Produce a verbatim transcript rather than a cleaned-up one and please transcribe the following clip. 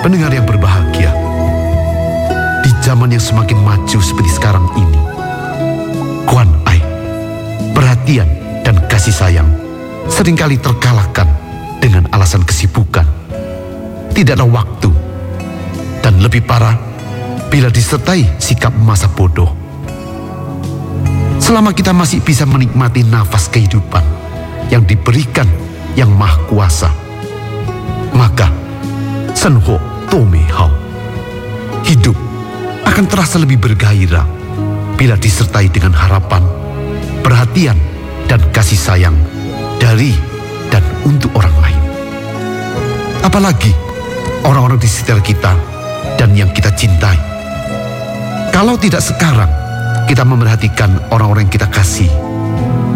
Pendengar yang berbahagia, di zaman yang semakin maju seperti sekarang ini, Kuan Ai, perhatian dan kasih sayang seringkali terkalahkan dengan alasan kesibukan, tidak ada waktu, dan lebih parah bila disertai sikap masa bodoh. Selama kita masih bisa menikmati nafas kehidupan yang diberikan Yang Maha Kuasa, maka Senho Tome Hao, hidup akan terasa lebih bergairah bila disertai dengan harapan, perhatian, dan kasih sayang dari dan untuk orang lain. Apalagi orang-orang di sekitar kita dan yang kita cintai. Kalau tidak sekarang kita memerhatikan orang-orang yang kita kasih,